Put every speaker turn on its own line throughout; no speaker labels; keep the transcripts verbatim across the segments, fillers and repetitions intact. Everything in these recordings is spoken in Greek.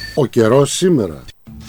Ο καιρός σήμερα.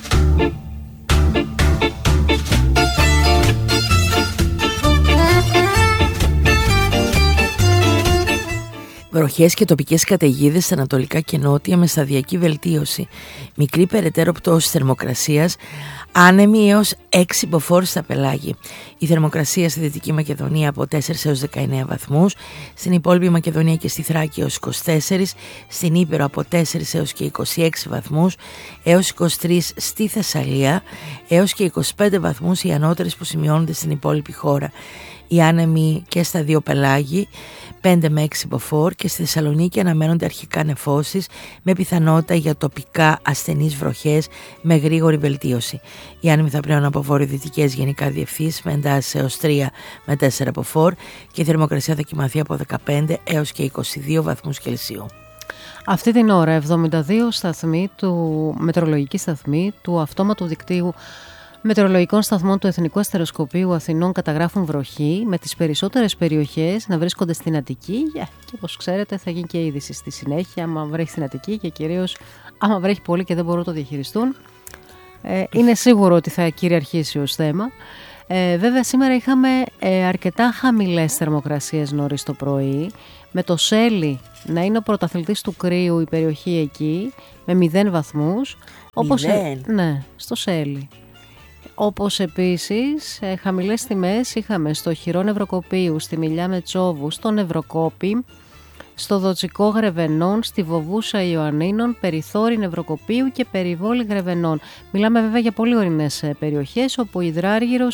Βροχές και τοπικές καταιγίδες στα ανατολικά και νότια με σταδιακή βελτίωση. Μικρή περαιτέρω πτώση θερμοκρασίας, άνεμη έως έξι μποφόρ στα πελάγη. Η θερμοκρασία στη Δυτική Μακεδονία από τέσσερα έως δεκαεννέα βαθμούς, στην υπόλοιπη Μακεδονία και στη Θράκη έως είκοσι τέσσερα, στην Ήπειρο από τέσσερα έως και είκοσι έξι βαθμούς, έως είκοσι τρία στη Θεσσαλία, έως και είκοσι πέντε βαθμούς οι ανώτερες που σημειώνονται στην υπόλοιπη χώρα. Οι άνεμοι και στα δύο πελάγη πέντε με έξι μποφόρ και στη Θεσσαλονίκη αναμένονται αρχικά νεφώσεις με πιθανότητα για τοπικά ασθενείς βροχές με γρήγορη βελτίωση. Οι άνεμοι θα πλέον από βορειοδυτικές γενικά διευθύνσεις με εντάσεις έως τρία με τέσσερα μποφόρ και η θερμοκρασία θα κυμανθεί από δεκαπέντε έως και είκοσι δύο βαθμούς Κελσίου.
Αυτή την ώρα εβδομήντα δύο σταθμοί του μετεωρολογικοί σταθμοί του αυτόματου δικτύου μετεωρολογικών σταθμών του Εθνικού Αστεροσκοπείου Αθηνών καταγράφουν βροχή, με τις περισσότερες περιοχές να βρίσκονται στην Αττική yeah, και όπως ξέρετε θα γίνει και είδηση στη συνέχεια άμα βρέχει στην Αττική και κυρίως άμα βρέχει πολύ και δεν μπορούν να το διαχειριστούν. Ε, είναι σίγουρο ότι θα κυριαρχήσει ως θέμα. Ε, βέβαια σήμερα είχαμε ε, αρκετά χαμηλές θερμοκρασίες νωρίς το πρωί, με το Σέλι να είναι ο πρωταθλητής του κρύου η περιοχή εκεί με μηδέν βαθμούς. Όπως,
μηδέν.
Ναι, στο Σέλι. Όπως επίσης ε, χαμηλές τιμές είχαμε στο Χειρό Νευροκοπείου, στη Μιλιά Μετσόβου, στο Νευροκόπη, στο Δοτσικό Γρεβενών, στη Βοβούσα Ιωαννίνων, Περιθώρη Νευροκοπείου και Περιβόλη Γρεβενών. Μιλάμε βέβαια για πολύ ορεινές περιοχές όπου ο υδράργυρος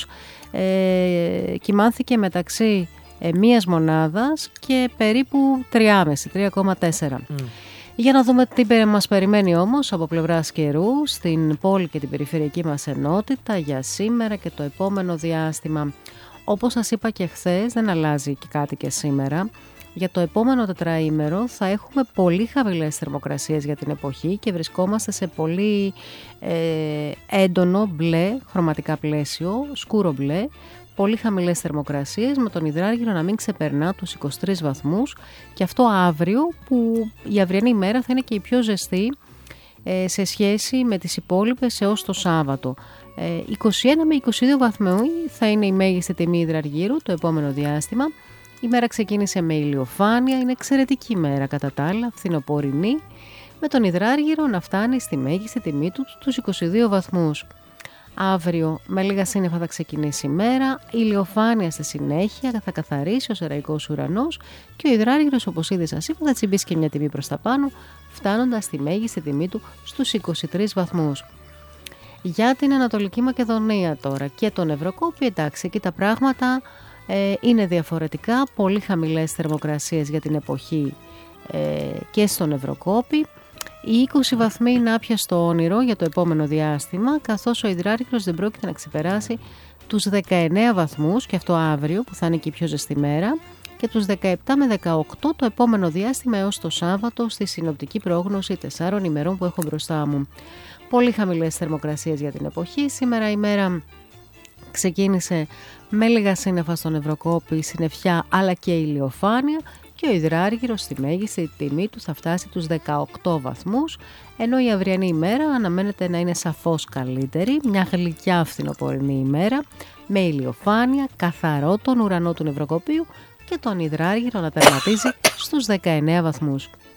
ε, κυμάνθηκε μεταξύ ε, μίας μονάδας και περίπου τρία κόμμα τέσσερα. Mm. Για να δούμε τι μας περιμένει όμως από πλευράς καιρού στην πόλη και την περιφερειακή μας ενότητα για σήμερα και το επόμενο διάστημα. Όπως σας είπα και χθες, δεν αλλάζει και κάτι και σήμερα. Για το επόμενο τετραήμερο θα έχουμε πολύ χαμηλές θερμοκρασίες για την εποχή και βρισκόμαστε σε πολύ ε, έντονο μπλε χρωματικά πλαίσιο, σκούρο μπλε, πολύ χαμηλές θερμοκρασίες με τον υδράργυρο να μην ξεπερνά τους είκοσι τρεις βαθμούς και αυτό αύριο που η αυριανή ημέρα θα είναι και η πιο ζεστή ε, σε σχέση με τις υπόλοιπες έως το Σάββατο. Ε, είκοσι ένα με είκοσι δύο βαθμοί θα είναι η μέγιστη τιμή υδραργύρου το επόμενο διάστημα. Η μέρα ξεκίνησε με ηλιοφάνεια, είναι εξαιρετική ημέρα κατά τα άλλα, φθινοπορεινή, με τον υδράργυρο να φτάνει στη μέγιστη τιμή του τους είκοσι δύο βαθμούς. Αύριο με λίγα σύννεφα θα ξεκινήσει η μέρα, η ηλιοφάνεια στη συνέχεια θα καθαρίσει ο σεραϊκός ουρανός και ο υδράργυρος, όπως ήδη σας είπα, θα τσιμπήσει και μια τιμή προς τα πάνω, φτάνοντας στη μέγιστη τιμή του στους είκοσι τρεις βαθμούς. Για την Ανατολική Μακεδονία τώρα και τον Ευρωκόπη, εντάξει, εκεί τα πράγματα ε, είναι διαφορετικά, πολύ χαμηλές θερμοκρασίες για την εποχή ε, και στον Ευρωκόπη. Οι είκοσι βαθμοί είναι άπιαστο όνειρο για το επόμενο διάστημα, καθώς ο υδράργυρος δεν πρόκειται να ξεπεράσει τους δεκαεννέα βαθμούς και αυτό αύριο που θα είναι και η πιο ζεστή μέρα και τους δεκαεπτά με δεκαοκτώ το επόμενο διάστημα έως το Σάββατο στη συνοπτική πρόγνωση τεσσάρων ημερών που έχω μπροστά μου. Πολύ χαμηλές θερμοκρασίες για την εποχή. Σήμερα η μέρα ξεκίνησε με λίγα σύννεφα στον Ευρωκόπη, συννεφιά αλλά και ηλιοφάνεια και ο υδράργυρος στη μέγιστη τιμή του θα φτάσει τους δεκαοκτώ βαθμούς, ενώ η αυριανή ημέρα αναμένεται να είναι σαφώς καλύτερη, μια γλυκιά φθινοπορεινή ημέρα με ηλιοφάνεια, καθαρό τον ουρανό του Νευροκοπείου και τον υδράργυρο να τερματίζει στους δεκαεννέα βαθμούς.